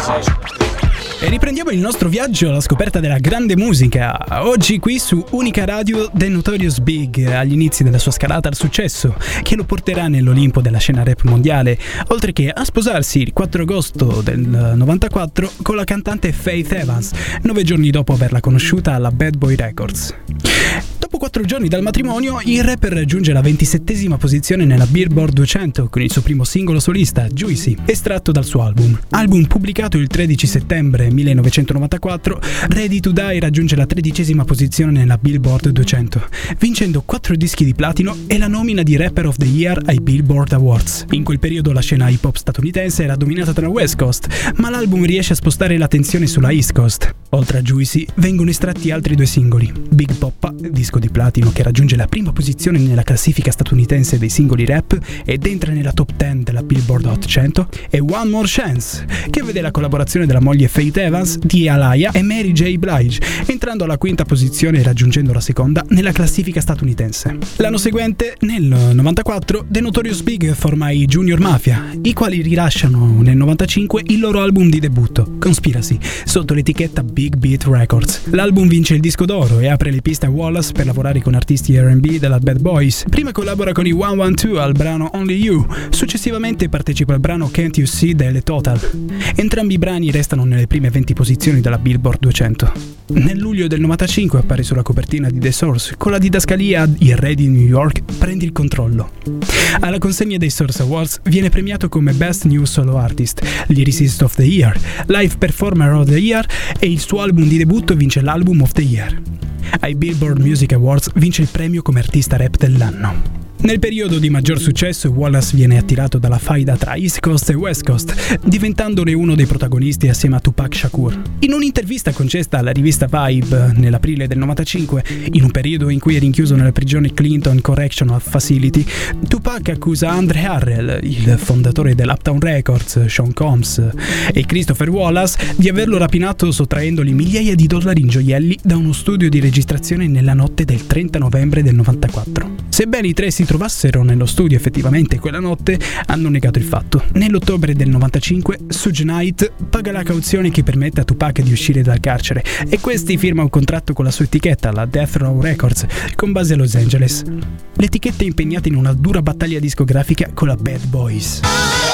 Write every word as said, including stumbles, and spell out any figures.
E riprendiamo il nostro viaggio alla scoperta della grande musica. Oggi qui su Unica Radio The Notorious Big, agli inizi della sua scalata al successo, che lo porterà nell'Olimpo della scena rap mondiale, oltre che a sposarsi il quattro agosto del novantaquattro con la cantante Faith Evans, nove giorni dopo averla conosciuta alla Bad Boy Records. Dopo quattro giorni dal matrimonio, il rapper raggiunge la ventisettesima posizione nella Billboard duecento con il suo primo singolo solista, Juicy, estratto dal suo album. Album pubblicato il tredici settembre millenovecentonovantaquattro, Ready to Die raggiunge la tredicesima posizione nella Billboard duecento, vincendo quattro dischi di platino e la nomina di Rapper of the Year ai Billboard Awards. In quel periodo la scena hip hop statunitense era dominata dalla West Coast, ma l'album riesce a spostare l'attenzione sulla East Coast. Oltre a Juicy vengono estratti altri due singoli: Big Poppa, disco di platino che raggiunge la prima posizione nella classifica statunitense dei singoli rap ed entra nella top dieci della Billboard Hot cento, e One More Chance, che vede la collaborazione della moglie Faith Evans, di Alaya e Mary J. Blige, entrando alla quinta posizione e raggiungendo la seconda nella classifica statunitense. L'anno seguente, nel novantaquattro, The Notorious Big forma i Junior Mafia, i quali rilasciano nel novantacinque il loro album di debutto, Conspiracy, sotto l'etichetta Big Beat Records. L'album vince il disco d'oro e apre le piste a Wallace per lavorare con artisti R and B della Bad Boys. Prima collabora con i one one two al brano Only You, successivamente partecipa al brano Can't You See delle Total. Entrambi i brani restano nelle prime venti posizioni della Billboard duecento. Nel luglio del novantacinque appare sulla copertina di The Source con la didascalia Il Re di New York, prendi il controllo. Alla consegna dei Source Awards viene premiato come Best New Solo Artist, Lyricist of the Year, Live Performer of the Year e il suo album di debutto vince l'Album of the Year. Ai Billboard Music Awards vince il premio come artista rap dell'anno. Nel periodo di maggior successo, Wallace viene attirato dalla faida tra East Coast e West Coast, diventandone uno dei protagonisti assieme a Tupac Shakur. In un'intervista concessa alla rivista Vibe nell'aprile del novantacinque, in un periodo in cui è rinchiuso nella prigione Clinton Correctional Facility, Tupac accusa Andre Harrell, il fondatore dell'Uptown Records, Sean Combs e Christopher Wallace di averlo rapinato sottraendogli migliaia di dollari in gioielli da uno studio di registrazione nella notte del trenta novembre del novantaquattro. Sebbene i tre si trovassero nello studio effettivamente quella notte, hanno negato il fatto. Nell'ottobre del novantacinque, Suge Knight paga la cauzione che permette a Tupac di uscire dal carcere e questi firma un contratto con la sua etichetta, la Death Row Records, con base a Los Angeles. L'etichetta è impegnata in una dura battaglia discografica con la Bad Boys.